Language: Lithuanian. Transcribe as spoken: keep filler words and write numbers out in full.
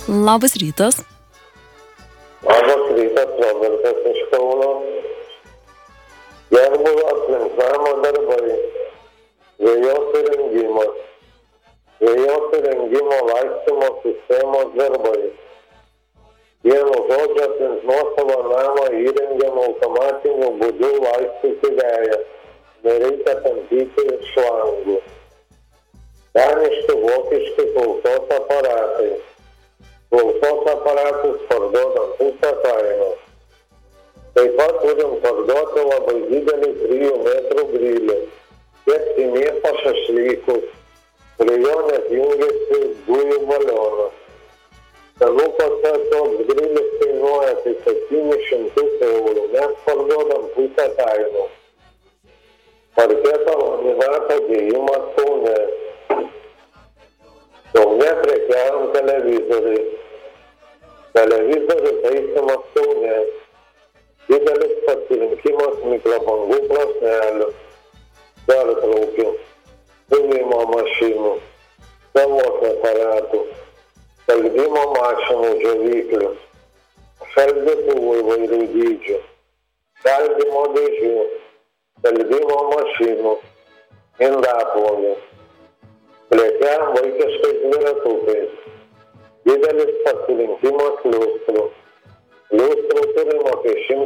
Labas rytas. Labas rytas, Robertas iš Kauno. Gerbūvio aplink namo darbai. Vėjos įrengimas. Vėjos įrengimo laistimo sistemos darbai. Vienu žodžiu aplink nuosavą namą įrengiam automatiniu būdu laistyti veją. Nereikia tampyti šlangų. Daniški vokiški klausos aparatai. Klausos aparatus parduodam pusę kainos. Taip pat turim parduoti labai didelį trijų metrų grilį. Kepti mėsą šašlykus. Prie jo net jungiasi dujų balionas. Senukose toks grilis kainuoja tai septynis šimtus eurų. Mes parduodam pusę kainos. Parketo laminato dėjimas Kaune. Kaune prekiaujam televizoriais. Televizorių taisymas Kaune. Didelis pasirinkimas mikrobangų krosnelių, pertraukių, siuvimo mašinų, kavos aparatų, skalbimo mašinų džiovyklių, šaldytuvų įvairių dydžių, šaldymo dėžių, skalbimo mašinų, indaplovių. Prekiaujam vaikiškais dviratukais. Didelis pasirinkimas liustrų. Liustrų turim apie šimtą